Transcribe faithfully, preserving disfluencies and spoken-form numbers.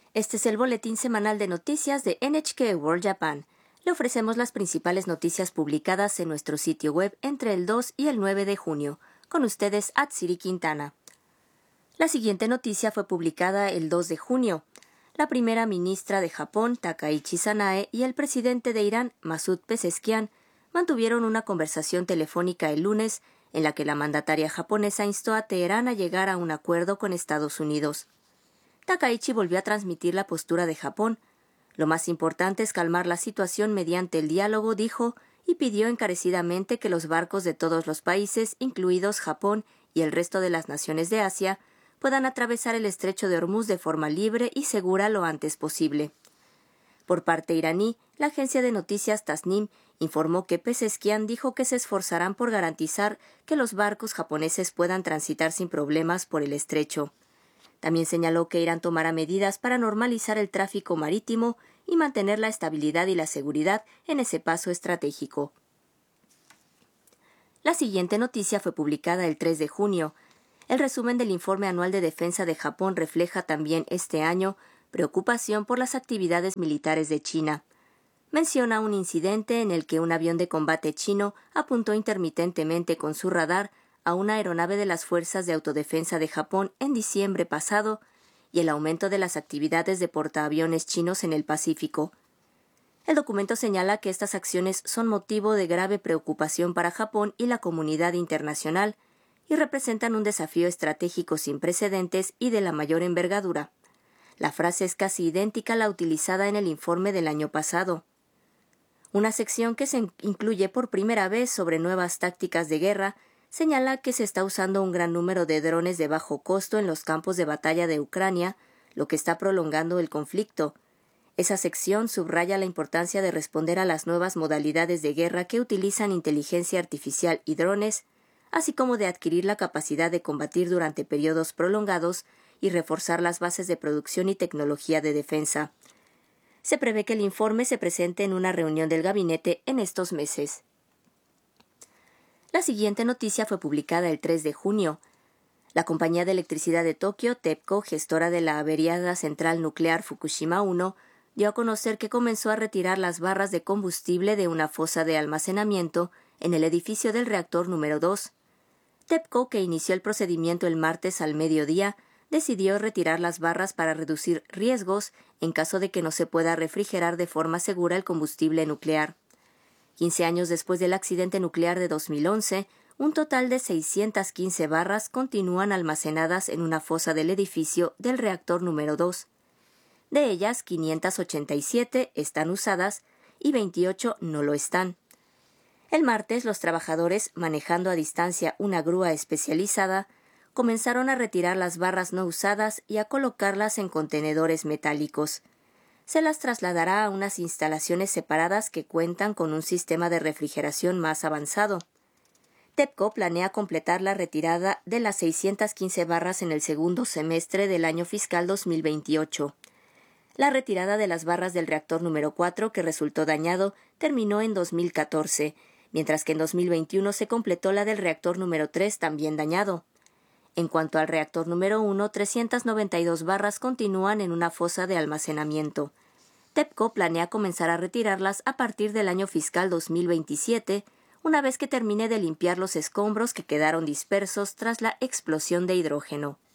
Este es el boletín semanal de noticias de N H K World Japan. Le ofrecemos las principales noticias publicadas en nuestro sitio web entre el dos y el nueve de junio. Con ustedes, Atsiri Quintana. La siguiente noticia fue publicada el dos de junio. La primera ministra de Japón, Takaichi Sanae, y el presidente de Irán, Masoud Pezeshkian, mantuvieron una conversación telefónica el lunes en la que la mandataria japonesa instó a Teherán a llegar a un acuerdo con Estados Unidos. Takaichi volvió a transmitir la postura de Japón. Lo más importante es calmar la situación mediante el diálogo, dijo, y pidió encarecidamente que los barcos de todos los países, incluidos Japón y el resto de las naciones de Asia, puedan atravesar el estrecho de Hormuz de forma libre y segura lo antes posible. Por parte iraní, la agencia de noticias Tasnim informó que Pezeshkian dijo que se esforzarán por garantizar que los barcos japoneses puedan transitar sin problemas por el estrecho. También señaló que Irán tomará medidas para normalizar el tráfico marítimo y mantener la estabilidad y la seguridad en ese paso estratégico. La siguiente noticia fue publicada el tres de junio. El resumen del informe anual de defensa de Japón refleja también este año preocupación por las actividades militares de China. Menciona un incidente en el que un avión de combate chino apuntó intermitentemente con su radar a una aeronave de las Fuerzas de Autodefensa de Japón en diciembre pasado y el aumento de las actividades de portaaviones chinos en el Pacífico. El documento señala que estas acciones son motivo de grave preocupación para Japón y la comunidad internacional y representan un desafío estratégico sin precedentes y de la mayor envergadura. La frase es casi idéntica a la utilizada en el informe del año pasado. Una sección que se incluye por primera vez sobre nuevas tácticas de guerra señala que se está usando un gran número de drones de bajo costo en los campos de batalla de Ucrania, lo que está prolongando el conflicto. Esa sección subraya la importancia de responder a las nuevas modalidades de guerra que utilizan inteligencia artificial y drones, así como de adquirir la capacidad de combatir durante periodos prolongados y reforzar las bases de producción y tecnología de defensa. Se prevé que el informe se presente en una reunión del gabinete en estos meses. La siguiente noticia fue publicada el tres de junio. La compañía de electricidad de Tokio, TEPCO, gestora de la averiada central nuclear Fukushima uno, dio a conocer que comenzó a retirar las barras de combustible de una fosa de almacenamiento en el edificio del reactor número dos. TEPCO, que inició el procedimiento el martes al mediodía, decidió retirar las barras para reducir riesgos en caso de que no se pueda refrigerar de forma segura el combustible nuclear. Quince años después del accidente nuclear de dos mil once, un total de seiscientas quince barras continúan almacenadas en una fosa del edificio del reactor número dos. De ellas, quinientas ochenta y siete están usadas y veintiocho no lo están. El martes, los trabajadores, manejando a distancia una grúa especializada, comenzaron a retirar las barras no usadas y a colocarlas en contenedores metálicos. Se las trasladará a unas instalaciones separadas que cuentan con un sistema de refrigeración más avanzado. TEPCO planea completar la retirada de las seiscientas quince barras en el segundo semestre del año fiscal dos mil veintiocho. La retirada de las barras del reactor número cuatro, que resultó dañado, terminó en dos mil catorce, mientras que en dos mil veintiuno se completó la del reactor número tres, también dañado. En cuanto al reactor número uno, trescientas noventa y dos barras continúan en una fosa de almacenamiento. TEPCO planea comenzar a retirarlas a partir del año fiscal dos mil veintisiete, una vez que termine de limpiar los escombros que quedaron dispersos tras la explosión de hidrógeno.